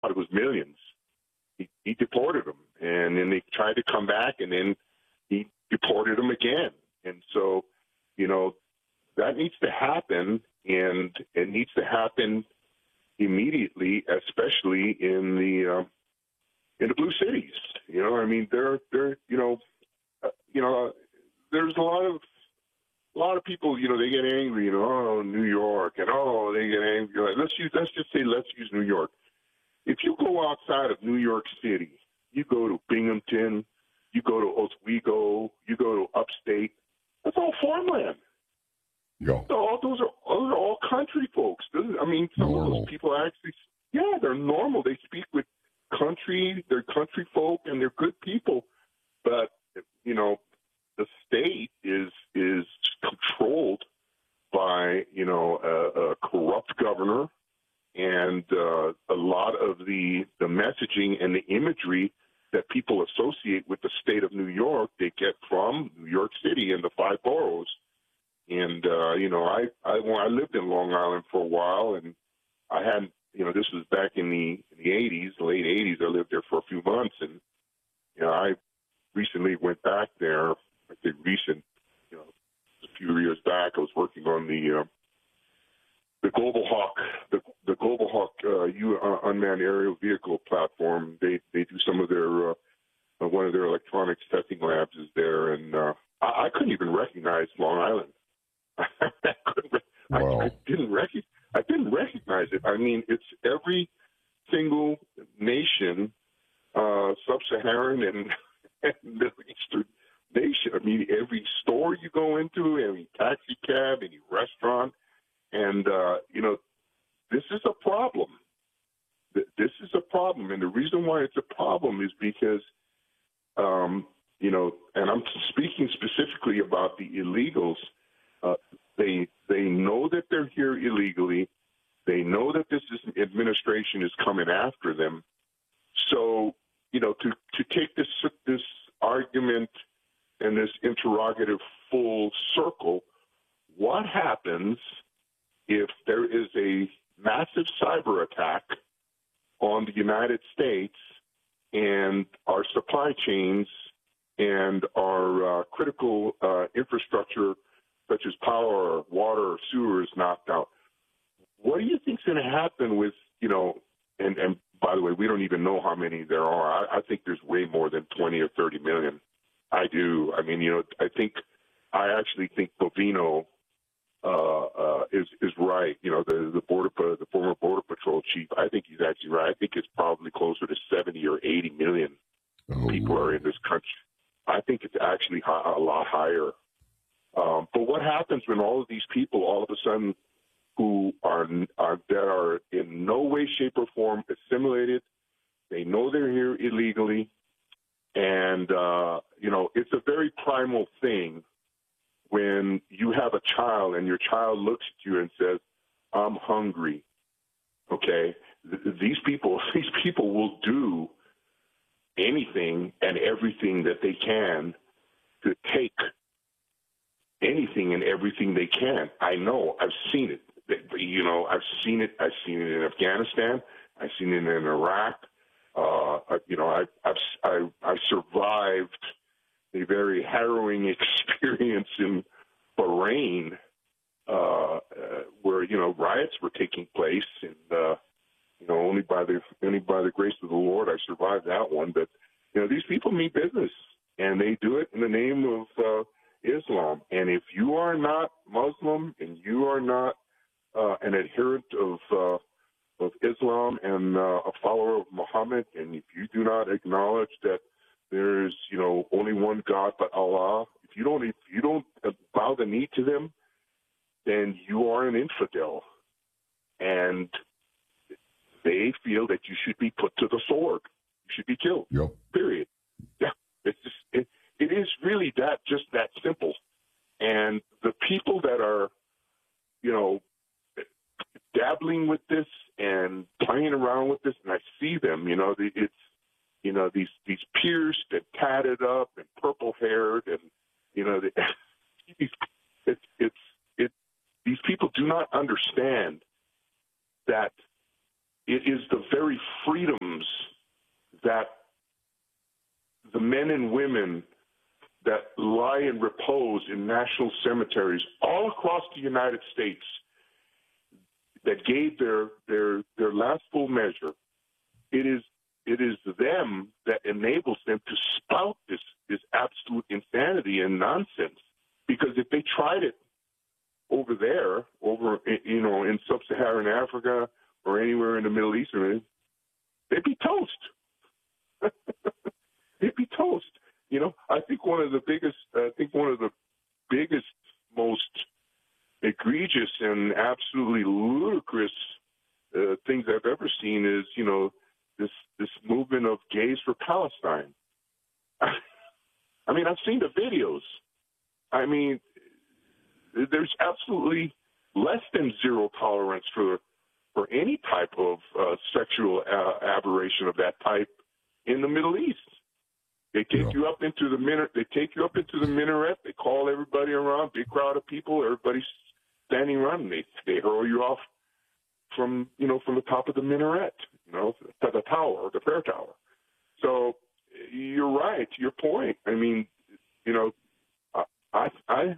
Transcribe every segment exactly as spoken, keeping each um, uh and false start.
it was millions. He, he deported them, and then they tried to come back, and then he deported them again. And so, you know, that needs to happen, and it needs to happen immediately, especially in the uh, in the blue cities. You know, I mean, they're they're you know, uh, you know, uh, there's a lot of a lot of people. You know, they get angry. You know, oh, New York, and oh, they get angry. Like, let's use let's just say let's use New York. If you go outside of New York City, you go to Binghamton, you go to Oswego, you go to upstate, that's all farmland. Yeah. So all those are, those are all country folks. I mean, some normal. of those people actually, yeah, they're normal. They speak with country, they're country folk, and they're good people. But, you know, the state is is controlled by, you know, a, a corrupt governor. And uh, a lot of the, the messaging and the imagery that people associate with the state of New York, they get from New York City and the five boroughs. And, uh, you know, I, I, when I lived in Long Island for a while, and I had, you know, this was back in the, in the eighties, the late eighties. I lived there for a few months. And, you know, I recently went back there. I say recent, you know, a few years back. I was working on the uh, the Global Hawk, the, the Global Hawk uh, U, uh, unmanned aerial vehicle platform. They they do some of their uh, uh, one of their electronics testing labs is there, and uh, I, I couldn't even recognize Long Island. I, couldn't, wow. I, I didn't recognize. I didn't recognize it. I mean, it's every single nation, uh, sub-Saharan and, and Middle Eastern nation. I mean, every store you go into, every taxi cab, any restaurant. And, uh, you know, this is a problem. This is a problem. And the reason why it's a problem is because, um, you know, and I'm speaking specifically about the illegals. Uh, they they know that they're here illegally. They know that this is, administration is coming after them. So, you know, to, to take this this argument and this interrogative full circle, what happens if there is a massive cyber attack on the United States and our supply chains and our uh, critical uh, infrastructure, such as power, water, or sewer, is knocked out? What do you think is going to happen with, you know, and, and by the way, we don't even know how many there are. I, I think there's way more than twenty or thirty million. I do. I mean, you know, I think, I actually think Bovino Uh, uh, is is right. You know, the the border the former border patrol chief. I think he's actually right. I think it's probably closer to seventy or eighty million oh. people are in this country. I think it's actually a lot higher. Um, but what happens when all of these people, all of a sudden, who are, are that are in no way, shape, or form assimilated, they know they're here illegally, and uh, you know, it's a very primal thing. When you have a child and your child looks at you and says, "I'm hungry," okay, Th- these people, these people will do anything and everything that they can to take anything and everything they can. I know, I've seen it. You know, I've seen it. I've seen it in Afghanistan. I've seen it in Iraq. Uh, you know, I, I've I, I survived a very harrowing experience in Bahrain, uh, uh, where, you know, riots were taking place, and uh, you know, only by the only by the grace of the Lord I survived that one. But you know, these people mean business, and they do it in the name of uh, Islam. And if you are not Muslim and you are not uh, an adherent of uh, of Islam and uh, a follower of Muhammad, and if you do not acknowledge that there's, you know, only one God but Allah, if you don't if you don't bow the knee to them, then you are an infidel, and they feel that you should be put to the sword. You should be killed. Yep. Period. Yeah, it's just, it, it is really that just that simple. And the people that are, you know, dabbling with this and playing around with this, and I see them, you know, it's, you know, these these pierced and tatted up and purple haired, and you know, the, it's it's it. These people do not understand that it is the very freedoms that the men and women that lie in repose in national cemeteries all across the United States that gave their their their last full measure. It is it is them that enables them to spout this this absolute insanity and nonsense. Because if they tried it over there, over you know in sub-Saharan Africa or anywhere in the Middle East, they'd be toast. They'd be toast. You know, I think one of the biggest, I think one of the biggest, most egregious and absolutely ludicrous uh, things I've ever seen is, you know, this this movement of gays for Palestine. I mean, I've seen the videos. I mean, there's absolutely less than zero tolerance for for any type of uh, sexual uh, aberration of that type in the Middle East. They take yeah. you up into the minaret. They take you up into the minaret. They call everybody around, big crowd of people. Everybody's standing around. And they they hurl you off from you know from the top of the minaret, you know, to the tower, the prayer tower. So you're right. To your point. I mean, you know, I I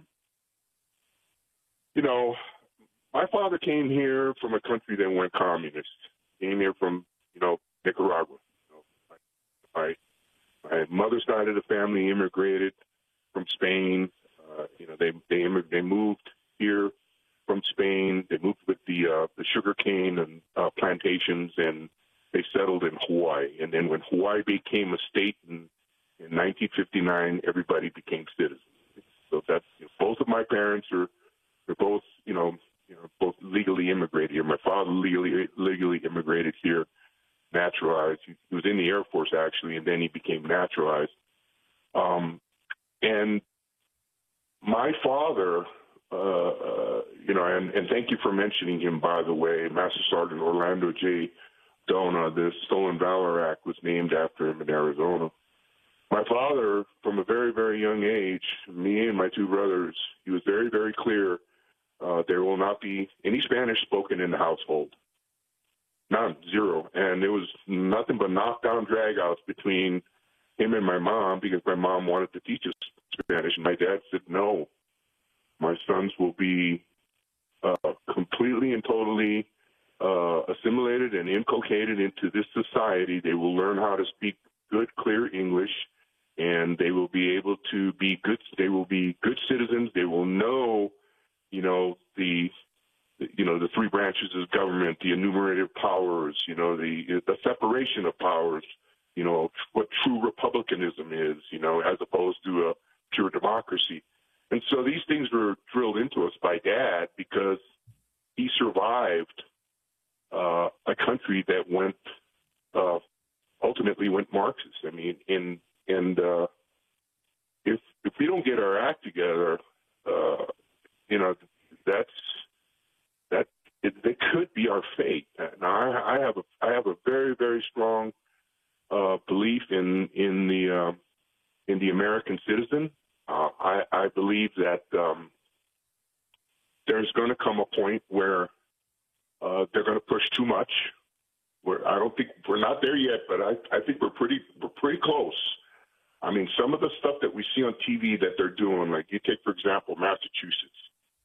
you know, my father came here from a country that went communist. Came here from you know Nicaragua. You know, my, My mother's side of the family immigrated from Spain. Uh, you know, they they immig- they moved here from Spain. They moved with the uh, the sugar cane and uh, plantations, and they settled in Hawaii. And then when Hawaii became a state in, in nineteen fifty-nine, everybody became citizens. So that's you know, both of my parents are they're both you know you know both legally immigrated here. My father legally legally immigrated here. Naturalized. He was in the Air Force, actually, and then he became naturalized. Um, and my father, uh, uh, you know, and, and thank you for mentioning him, by the way, Master Sergeant Orlando J. Dona, the Stolen Valor Act was named after him in Arizona. My father, from a very, very young age, me and my two brothers, he was very, very clear, uh, there will not be any Spanish spoken in the household. None, zero. And there was nothing but knockdown drag-outs between him and my mom because my mom wanted to teach us Spanish. And my dad said, no, my sons will be uh, completely and totally uh, assimilated and inculcated into this society. They will learn how to speak good, clear English, and they will be able to be good. They will be good citizens. They will know, you know, the you know, the three branches of government, the enumerated powers, you know, the the separation of powers, you know, what true republicanism is, you know, as opposed to a pure democracy. And so these things were drilled into us by Dad because he survived uh, a country that went, uh, ultimately went Marxist. I mean, and, and uh, if, if we don't get our act together, uh, you know, that's, that it, it could be our fate. Now, I, I have a I have a very very strong uh, belief in in the uh, in the American citizen. Uh, I, I believe that um, there's going to come a point where uh, they're going to push too much. Where I don't think we're not there yet, but I, I think we're pretty we're pretty close. I mean, some of the stuff that we see on T V that they're doing, like you take for example Massachusetts.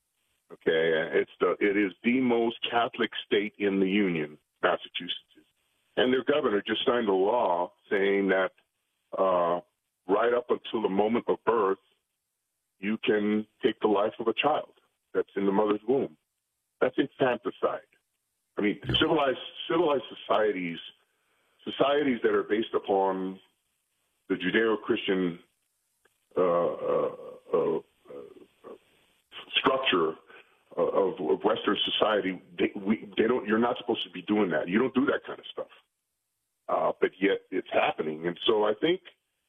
Okay, it's the it is the most Catholic state in the Union, Massachusetts, and their governor just signed a law saying that uh, right up until the moment of birth, you can take the life of a child that's in the mother's womb. That's infanticide. I mean, civilized civilized societies, societies that are based upon the Judeo-Christian uh, uh, uh, uh, structure of, of Western society, they, we, they don't. You're not supposed to be doing that. You don't do that kind of stuff. Uh, but yet it's happening, and so I think,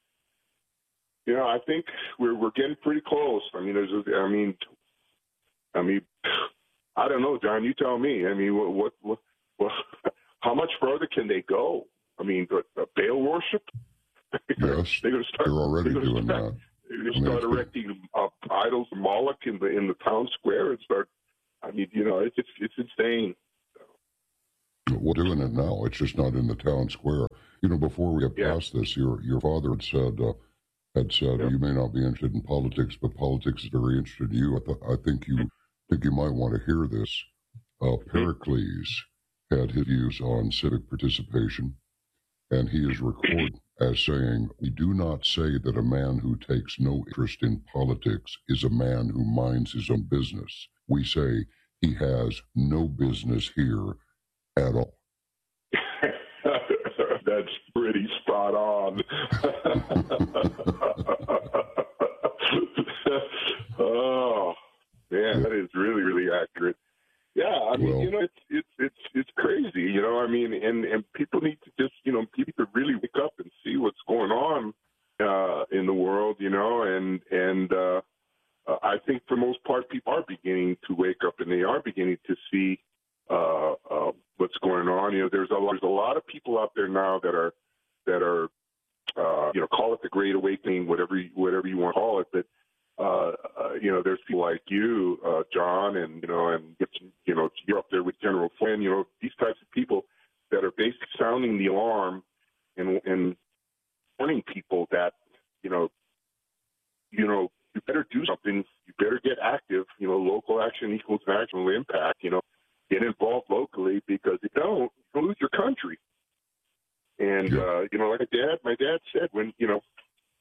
you know, I think we're we're getting pretty close. I mean, there's, a, I mean, I mean, I don't know, John. You tell me. I mean, what what, what, what how much further can they go? I mean, uh, Baal worship. Yes, they're going to start. They're already they're doing start, that. They're going to start erecting uh, idols of Moloch in the in the town square and start. I mean, you know, it's it's, it's insane. We're doing it now. It's just not in the town square. You know, before we get Yeah. past this, your your father had said uh, had said Yeah. you may not be interested in politics, but politics is very interested in you. I, th- I think you think you might want to hear this. Uh, Pericles had his views on civic participation, and he is recorded as saying, "We do not say that a man who takes no interest in politics is a man who minds his own business. We say he has no business here at all." That's pretty spot on. Oh man, that is really, really accurate. Yeah, I mean, Well, you know, it's it's it's it's crazy, you know. I mean, and and people need to just, you know, people to really wake up and see what's going on uh, in the world, you know, and and uh, uh, I think for the most part, people are beginning to wake up and they are beginning to see uh, uh, what's going on. You know, there's a there's a lot of people out there now that are that are uh, you know, call it the Great Awakening, whatever you, whatever you want to call it, but uh, uh, you know, there's people like you, uh, John, and you know, and you know, you're up there with General Flynn. You know, these types of people that are basically sounding the alarm and and warning people that you know, you know, you better do something. You better get active. You know, local action equals national impact. You know, get involved locally, because if you don't, you'll lose your country. And Yeah. uh, you know, like my dad, my dad said, when you know.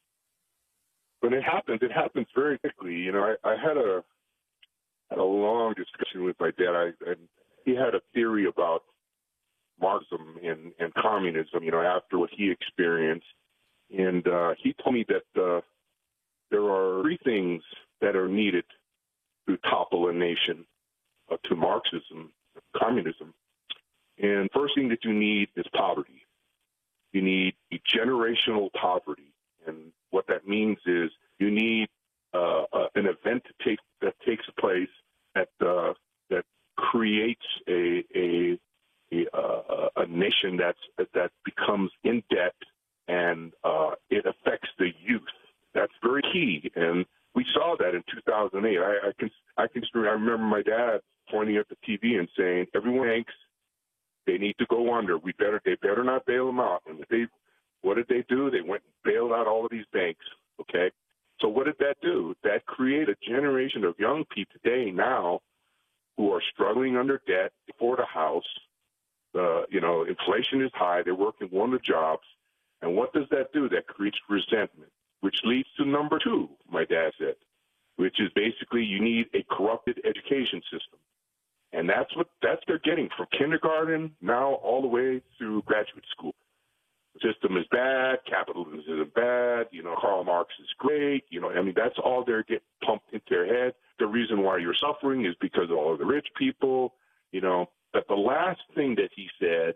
When it happens, it happens very quickly. You know, I, I had a had a long discussion with my dad. I, and he had a theory about Marxism and, and communism, you know, after what he experienced. And uh, he told me that uh, there are three things that are needed to topple a nation uh, to Marxism, communism. And first thing that you need is poverty. You need generational poverty. And what that means is you need uh, uh, an event to take, that takes place that uh, that creates a a a, uh, a nation that's that becomes in debt, and uh, it affects the youth. That's very key, and we saw that in two thousand eight. I, I can I can I remember my dad pointing at the T V and saying, "Everyone thinks they need to go under. We better they better not bail them out." And they What did they do? They went and bailed out all of these banks, okay? So what did that do? That created a generation of young people today now who are struggling under debt, afford a house. Uh, you know, inflation is high. They're working one of the jobs. And what does that do? That creates resentment, which leads to number two, my dad said, which is basically you need a corrupted education system. And that's what that's they're getting from kindergarten now all the way through graduate school. System is bad, capitalism is bad, you know, Karl Marx is great, you know, I mean, that's all they're getting pumped into their head. The reason why you're suffering is because of all of the rich people, you know. But the last thing that he said,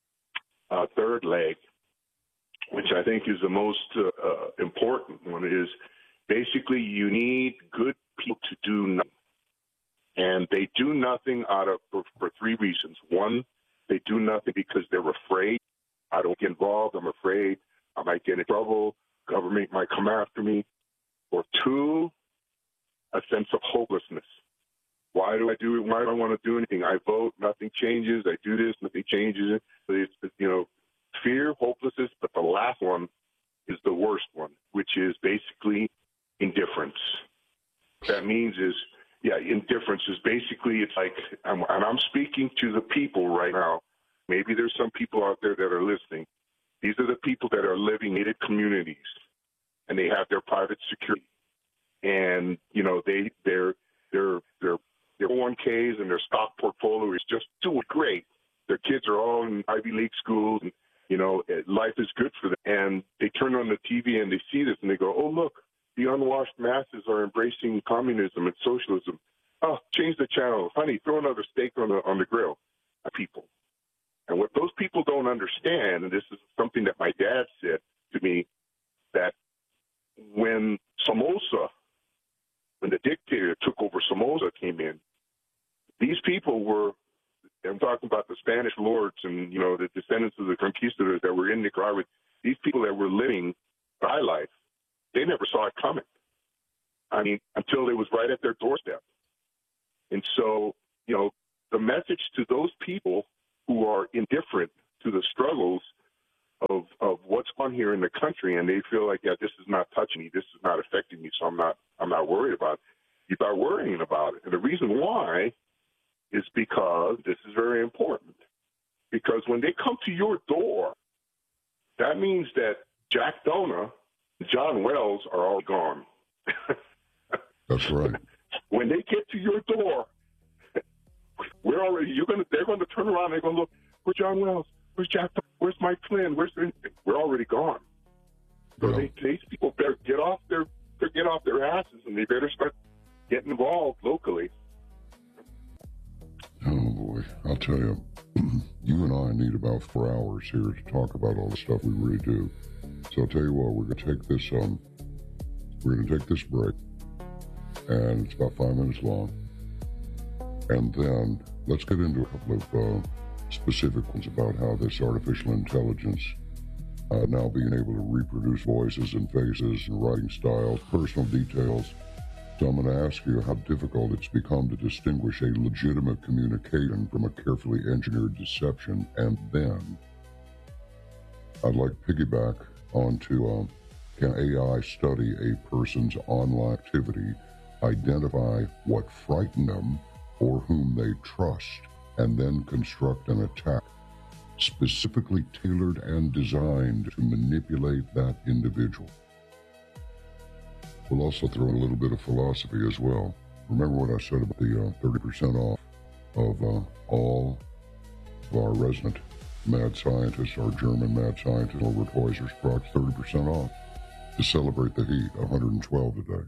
uh, third leg, which I think is the most uh, uh, important one, is basically you need good people to do nothing. And they do nothing out of for, for three reasons. One, they do nothing because they're afraid. I don't get involved. I'm afraid I might get in trouble. Government might come after me. Or two, a sense of hopelessness. Why do I do it? Why do I want to do anything? I vote, nothing changes. I do this, nothing changes. It's, you know, fear, hopelessness. But the last one is the worst one, which is basically indifference. What that means is, yeah, indifference is basically, it's like, and I'm speaking to the people right now. Maybe there's some people out there that are listening. These are the people that are living in gated communities, and they have their private security. And, you know, they, their, their, their, their four oh one Ks and their stock portfolio is just doing great. Their kids are all in Ivy League schools, and, you know, life is good for them. And they turn on the T V and they see this and they go, oh, look, the unwashed masses are embracing communism and socialism. Oh, change the channel. Honey, throw another steak on the, on the grill. People. And what those people don't understand, and this is something that my dad said to me, that when Somoza, when the dictator took over, Somoza came in, these people were, I'm talking about the Spanish lords and, you know, the descendants of the conquistadors that were in Nicaragua, these people that were living high life, they never saw it coming. I mean, until it was right at their doorstep. And so, you know, the message to those people who are indifferent to the struggles of of what's on here in the country, and they feel like, yeah, this is not touching me, this is not affecting me, so I'm not I'm not worried about it. You start worrying about it. And the reason why is because this is very important. Because when they come to your door, that means that Jack Dona, John Wells are all gone. That's right. When they get to your door, we're already you're gonna they're gonna turn around and they're gonna look, where's John Wells? Where's Jack Dona? Where's Mike Flynn? Where's the, we're already gone. So Yeah. they, these people better get off their get off their asses and they better start getting involved locally. Oh boy, I'll tell you, you and I need about four hours here to talk about all the stuff we really do. So I'll tell you what, we're gonna take this um, we're gonna take this break, and it's about five minutes long, and then let's get into a couple of uh, specific ones about how this artificial intelligence uh, now being able to reproduce voices and faces and writing styles, personal details. So I'm going to ask you how difficult it's become to distinguish a legitimate communication from a carefully engineered deception. And then I'd like to piggyback onto um, can A I study a person's online activity, identify what frightened them or whom they trust, and then construct an attack specifically tailored and designed to manipulate that individual. We'll also throw in a little bit of philosophy as well. Remember what I said about the uh, thirty percent off of uh, all of our resident mad scientists, our German mad scientists, Norbert Heuser's products, thirty percent off to celebrate the heat, one hundred twelve today.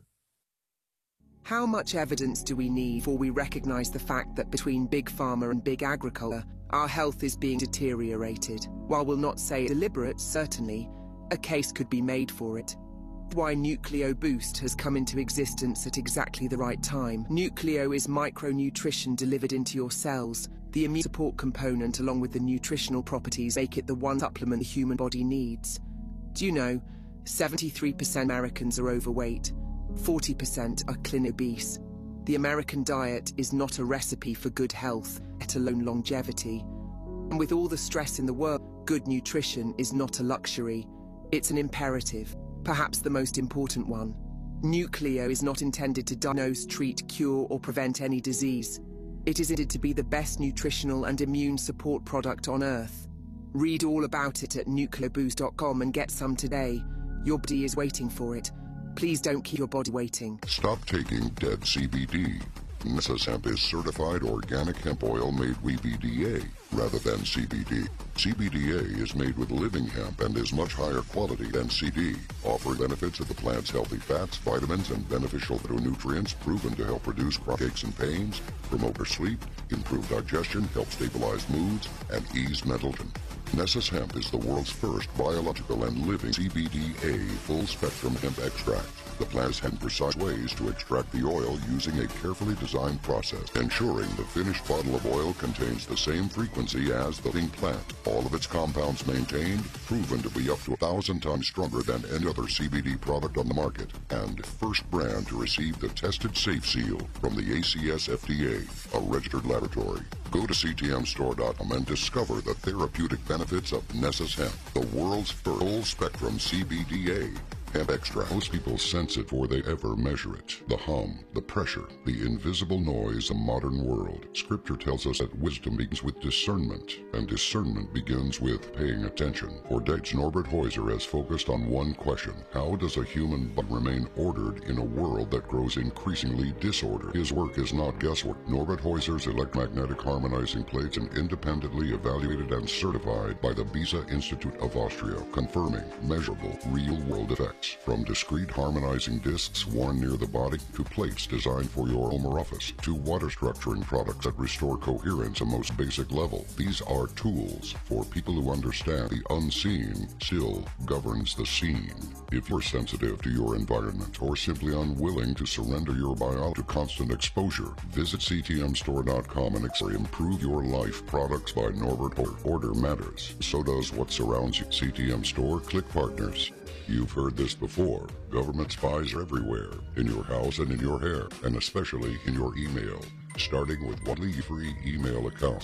How much evidence do we need before we recognize the fact that between Big Pharma and Big Agriculture, our health is being deteriorated? While we'll not say deliberate, certainly, a case could be made for it. Why Nucleo Boost has come into existence at exactly the right time. Nucleo is micronutrition delivered into your cells. The immune support component along with the nutritional properties make it the one supplement the human body needs. Do you know, seventy-three percent Americans are overweight, forty percent are clinically obese. The American diet is not a recipe for good health, let alone longevity. And with all the stress in the world, good nutrition is not a luxury, it's an imperative. Perhaps the most important one. Nucleo is not intended to diagnose, treat, cure, or prevent any disease. It is intended to be the best nutritional and immune support product on Earth. Read all about it at nucleo boost dot com and get some today. Your body is waiting for it. Please don't keep your body waiting. Stop taking dead C B D. Nessus Hemp is certified organic hemp oil made with C B D A rather than C B D. C B D A is made with living hemp and is much higher quality than C D. Offer benefits of the plant's healthy fats, vitamins, and beneficial phytonutrients proven to help reduce chronic aches and pains, promote your sleep, improve digestion, help stabilize moods, and ease mental tension. Nessus Hemp is the world's first biological and living C B D A full-spectrum hemp extract. The plant has precise ways to extract the oil using a carefully designed process, ensuring the finished bottle of oil contains the same frequency as the living plant. All of its compounds maintained, proven to be up to a thousand times stronger than any other C B D product on the market, and first brand to receive the Tested Safe seal from the A C S F D A, a registered laboratory. Go to C T M store dot com and discover the therapeutic benefits of Nessus Hemp, the world's first full-spectrum C B D A hemp extract. Most people sense it before they ever measure it. The hum, the pressure, the invisible noise of a modern world. Scripture tells us that wisdom begins with discernment, and discernment begins with paying attention. For decades, Norbert Heuser has focused on one question: how does a human body remain ordered in a world that grows increasingly disordered? His work is not guesswork. Norbert Heuser's electromagnetic harmonizing plates are independently evaluated and certified by the Beza Institute of Austria, confirming measurable real-world effects. From discrete harmonizing discs worn near the body, to plates designed for your home or office, to water structuring products that restore coherence at most basic level. These are tools for people who understand the unseen still governs the seen. If you're sensitive to your environment or simply unwilling to surrender your biology to constant exposure, visit C T M store dot com and improve your life. Products by Norbert Heuser. Order matters. So does what surrounds you. C T M Store, click partners. You've heard this before. Government spies are everywhere, in your house and in your hair, and especially in your email. Starting with one free email accounts.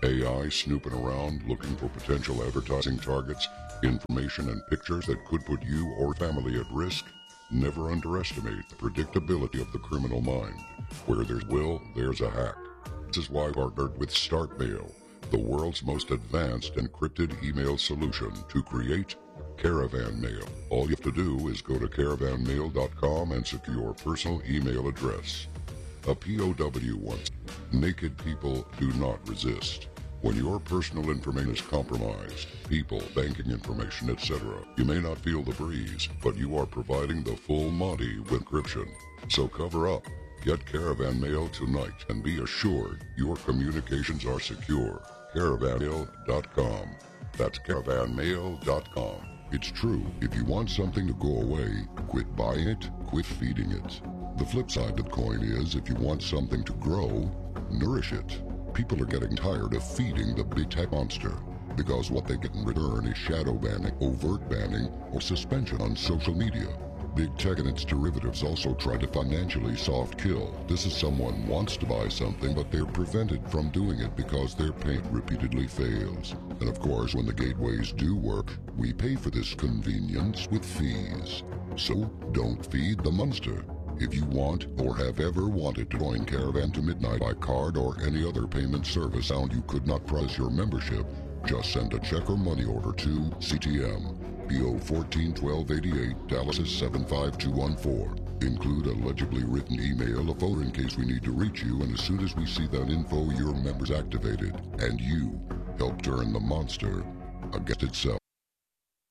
A I snooping around looking for potential advertising targets, information and pictures that could put you or family at risk? Never underestimate the predictability of the criminal mind. Where there's will, there's a hack. This is why I partnered with StartMail, the world's most advanced encrypted email solution, to create Caravan Mail. All you have to do is go to caravan mail dot com and secure your personal email address. A P O W once. Naked people do not resist. When your personal information is compromised, people, banking information, et cetera, you may not feel the breeze, but you are providing the full Monty with encryption. So cover up. Get Caravan Mail tonight and be assured your communications are secure. caravan mail dot com. That's caravan mail dot com. It's true, if you want something to go away, quit buying it, quit feeding it. The flip side of the coin is, if you want something to grow, nourish it. People are getting tired of feeding the big tech monster, because what they get in return is shadow banning, overt banning, or suspension on social media. Big tech and its derivatives also try to financially soft kill. This is someone wants to buy something, but they're prevented from doing it because their payment repeatedly fails. And of course, when the gateways do work, we pay for this convenience with fees. So don't feed the monster. If you want or have ever wanted to join Caravan to Midnight by card or any other payment service and you could not price your membership, just send a check or money order to C T M, P O fourteen twelve eighty-eight, Dallas seven five two one four. Include a legibly written email, a photo in case we need to reach you, and as soon as we see that info, your member's activated, and you help turn the monster against itself.